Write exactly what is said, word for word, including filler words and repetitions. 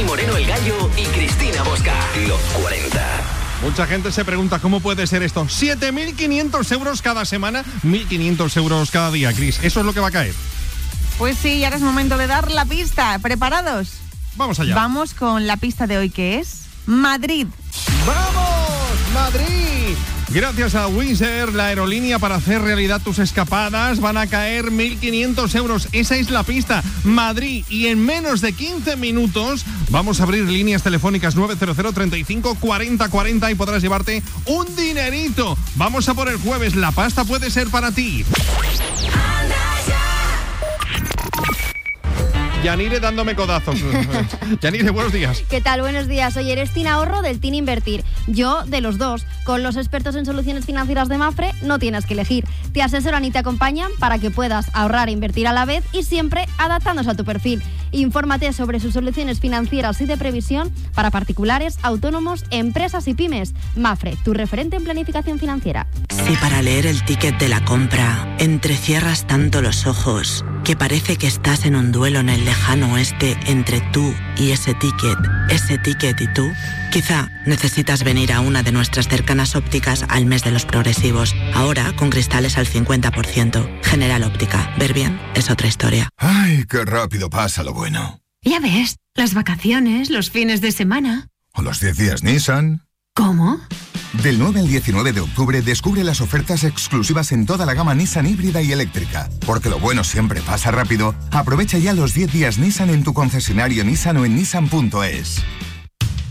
Dani Moreno el Gallo y Cristina Bosca. Los cuarenta. Mucha gente se pregunta cómo puede ser esto. siete mil quinientos euros cada semana, mil quinientos euros cada día, Cris. Eso es lo que va a caer. Pues sí, ahora es momento de dar la pista. ¿Preparados? Vamos allá. Vamos con la pista de hoy, que es Madrid. ¡Vamos, Madrid! Gracias a Wizz Air, la aerolínea para hacer realidad tus escapadas, van a caer mil quinientos euros. Esa es la pista, Madrid. Y en menos de quince minutos vamos a abrir líneas telefónicas nueve cero cero, treinta y cinco, cuarenta, cuarenta y podrás llevarte un dinerito. Vamos a por el jueves, la pasta puede ser para ti. Yanire dándome codazos. Yanire, buenos días. ¿Qué tal? Buenos días. Oye, eres Tina Ahorro del Teen Invertir. Yo de los dos. Con los expertos en soluciones financieras de Mapfre no tienes que elegir. Te asesoran y te acompañan para que puedas ahorrar e invertir a la vez y siempre adaptándose a tu perfil. Infórmate sobre sus soluciones financieras y de previsión para particulares, autónomos, empresas y pymes. Mapfre, tu referente en planificación financiera. Si para leer el ticket de la compra entrecierras tanto los ojos que parece que estás en un duelo en el lejano oeste entre tú y ese ticket, ese ticket y tú, quizá necesitas venir a una de nuestras cercanas ópticas al mes de los progresivos. Ahora con cristales al cincuenta por ciento. General Óptica. Ver bien es otra historia. Ay, qué rápido pasa lo bueno. Ya ves, las vacaciones, los fines de semana. O los diez días Nissan. ¿Cómo? Del nueve al diecinueve de octubre descubre las ofertas exclusivas en toda la gama Nissan híbrida y eléctrica. Porque lo bueno siempre pasa rápido. Aprovecha ya los diez días Nissan en tu concesionario Nissan o en nissan punto es.